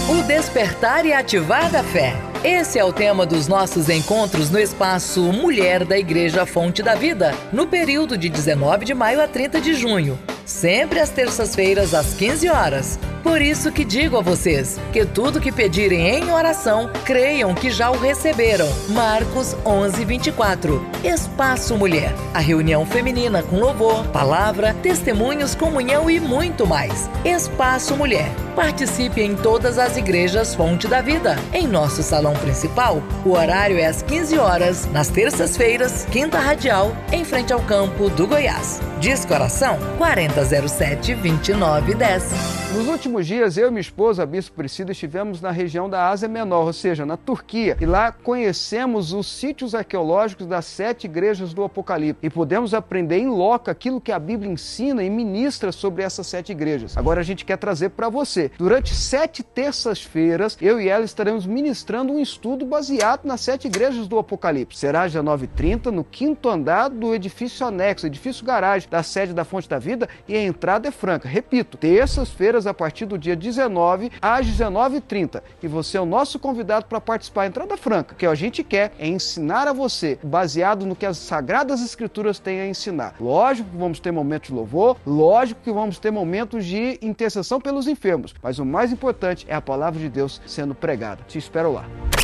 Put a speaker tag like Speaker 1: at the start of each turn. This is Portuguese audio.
Speaker 1: O despertar e ativar da fé. Esse é o tema dos nossos encontros no espaço Mulher da Igreja Fonte da Vida, no período de 19 de maio a 30 de junho, sempre às terças-feiras às 15 horas. Por isso que digo a vocês que tudo que pedirem em oração, creiam que já o receberam. Marcos 11:24. Espaço Mulher. A reunião feminina com louvor, palavra, testemunhos, comunhão e muito mais. Espaço Mulher. Participe em todas as igrejas Fonte da Vida. Em nosso salão principal, o horário é às 15 horas, nas terças-feiras, Quinta Radial, em frente ao campo do Goiás. Disco Oração 4007-2910.
Speaker 2: Nos últimos dias, eu e minha esposa, a Bispo Priscila, estivemos na região da Ásia Menor, ou seja, na Turquia, e lá conhecemos os sítios arqueológicos das 7 igrejas do Apocalipse e pudemos aprender em loco aquilo que a Bíblia ensina e ministra sobre essas 7 igrejas. Agora a gente quer trazer para você. Durante 7 terças-feiras, eu e ela estaremos ministrando um estudo baseado nas 7 igrejas do Apocalipse. Será às 19h30, no 5º andar do edifício anexo, edifício garagem da sede da Fonte da Vida, e a entrada é franca. Repito, terças-feiras a partir do dia 19 às 19h30. E você é o nosso convidado para participar. Entrada franca. O que a gente quer é ensinar a você, baseado no que as Sagradas Escrituras têm a ensinar. Lógico que vamos ter momentos de louvor, lógico que vamos ter momentos de intercessão pelos enfermos, mas o mais importante é a palavra de Deus sendo pregada. Te espero lá.